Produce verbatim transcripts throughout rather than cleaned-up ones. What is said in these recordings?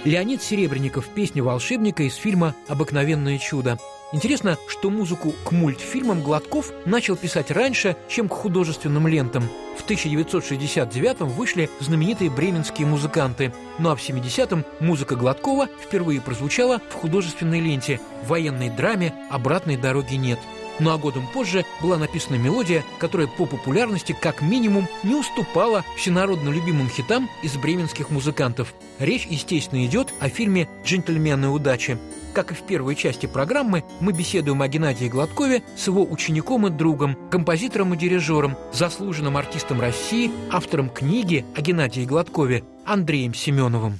Леонид Серебренников, песня волшебника из фильма «Обыкновенное чудо». Интересно, что музыку к мультфильмам Гладков начал писать раньше, чем к художественным лентам. В тысяча девятьсот шестьдесят девятом вышли знаменитые бременские музыканты. Ну а в семидесятом музыка Гладкова впервые прозвучала в художественной ленте, в военной драме «Обратной дороги нет». Ну а годом позже была написана мелодия, которая по популярности как минимум не уступала всенародно любимым хитам из бременских музыкантов. Речь, естественно, идет о фильме «Джентльмены удачи». Как и в первой части программы, мы беседуем о Геннадии Гладкове с его учеником и другом, композитором и дирижером, заслуженным артистом России, автором книги о Геннадии Гладкове Андреем Семеновым.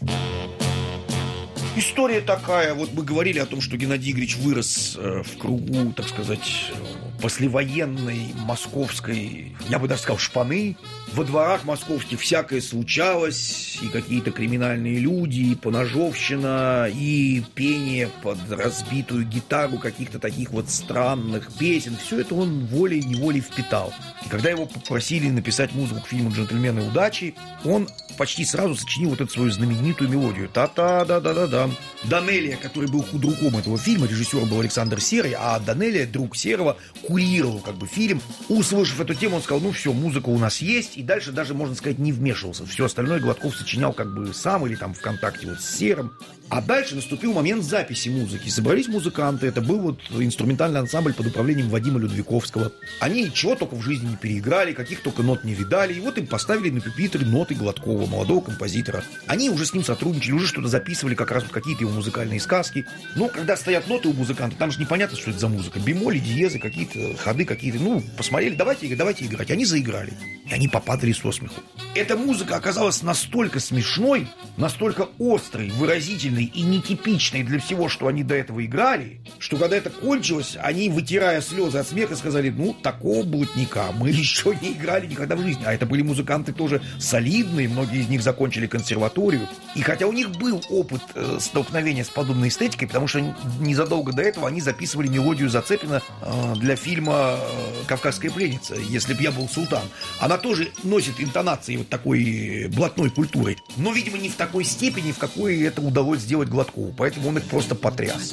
История такая, вот мы говорили о том, что Геннадий Игоревич вырос э, в кругу, так сказать, послевоенной, московской, я бы даже сказал, шпаны. Во дворах московских всякое случалось, и какие-то криминальные люди, и поножовщина, и пение под разбитую гитару каких-то таких вот странных песен. Все это он волей-неволей впитал. И когда его попросили написать музыку к фильму «Джентльмены удачи», он почти сразу сочинил вот эту свою знаменитую мелодию. Та-та-да-да-да-да. Данелия, который был худруком этого фильма, режиссером был Александр Серый, а Данелия, друг Серого, курировал как бы фильм. Услышав эту тему, он сказал, ну все, музыка у нас есть, и дальше даже, можно сказать, не вмешивался. Все остальное Гладков сочинял как бы сам или там в контакте вот с Серым. А дальше наступил момент записи музыки. Собрались музыканты, это был вот инструментальный ансамбль под управлением Вадима Людвиковского. Они чего только в жизни не переиграли, каких только нот не видали. И вот им поставили на пюпитр ноты Гладкова, молодого композитора. Они уже с ним сотрудничали, уже что-то записывали, как раз вот какие-то его музыкальные сказки. Но когда стоят ноты у музыканта, там же непонятно, что это за музыка. Бемоли, диезы, какие-то ходы какие-то. Ну, посмотрели, давайте, давайте играть. Они заиграли. И они попадали со смеху. Эта музыка оказалась настолько смешной, настолько острой, выразительной и нетипичной для всего, что они до этого играли, что когда это кончилось, они, вытирая слезы от смеха, сказали, ну, такого блатника мы еще не играли никогда в жизни. А это были музыканты тоже солидные, многие из них закончили консерваторию. И хотя у них был опыт э, столкновения с подобной эстетикой, потому что незадолго до этого они записывали мелодию Зацепина э, для фильма э, «Кавказская пленница», «Если б я был султан». Она тоже носит интонации вот такой блатной культуры, но, видимо, не в такой степени, в какой это удалось сделать Гладкову, поэтому он их просто потряс.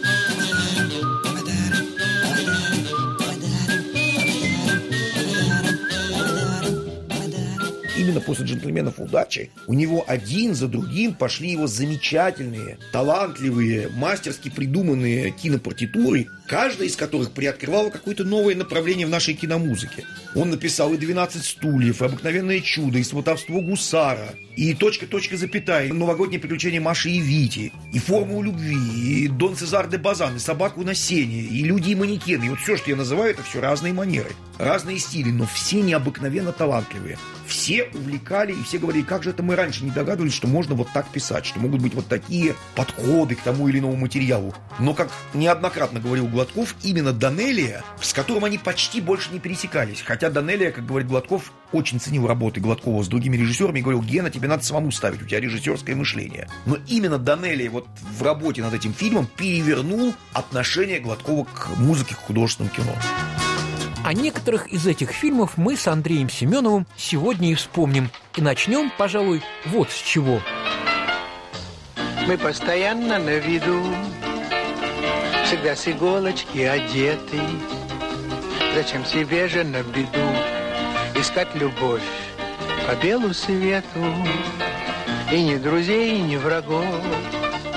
Именно после «Джентльменов удачи» у него один за другим пошли его замечательные, талантливые, мастерски придуманные кинопартитуры, каждая из которых приоткрывала какое-то новое направление в нашей киномузыке. Он написал и «двенадцать стульев», и «Обыкновенное чудо», и «Сватовство гусара», и «Точка, точка, запятая», и «Новогоднее приключение Маши и Вити», и «Формулу любви», и «Дон Сезар де Базан», и «Собаку на сене», и «Люди и манекены». И вот все, что я называю, это все разные манеры, разные стили, но все необыкновенно талантливые. Все увлекали, и все говорили, как же это мы раньше не догадывались, что можно вот так писать, что могут быть вот такие подходы к тому или иному материалу. Но, как неоднократно говорил Гладков, именно Данелия, с которым они почти больше не пересекались. Хотя Данелия, как говорит Гладков, очень ценил работы Гладкова с другими режиссерами и говорил, Гена, тебе надо самому ставить, у тебя режиссерское мышление. Но именно Данелия вот в работе над этим фильмом перевернул отношение Гладкова к музыке, к художественному кино. О некоторых из этих фильмов мы с Андреем Семеновым сегодня и вспомним. И начнем, пожалуй, вот с чего. Мы постоянно на виду, всегда с иголочки одеты. Зачем себе же на беду искать любовь по белу свету? И ни друзей, ни врагов